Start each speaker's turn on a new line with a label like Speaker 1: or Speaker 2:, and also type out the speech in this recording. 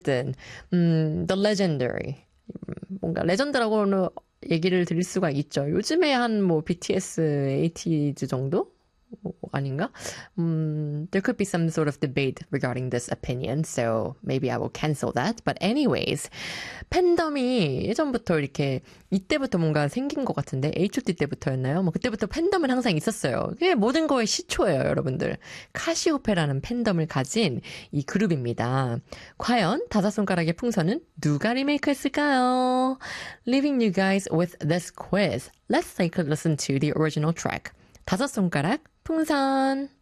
Speaker 1: The Legendary. 뭔가 레전드라고는 얘기를 드릴 수가 있죠. 요즘에 한 뭐 BTS, ATEEZ 정도? 아닌가? There could be some sort of debate regarding this opinion, so maybe I will cancel that. But anyways, 팬덤이 예전부터 이렇게 이때부터 뭔가 생긴 것 같은데 H.O.T 때부터였나요? 뭐 그때부터 팬덤은 항상 있었어요. 그게 모든 거의 시초예요, 여러분들. 카시오페라는 팬덤을 가진 이 그룹입니다. 과연 다섯 손가락의 풍선은 누가 리메이크했을까요? Leaving you guys with this quiz. Let's take a listen to the original track. 다섯 손가락 풍선.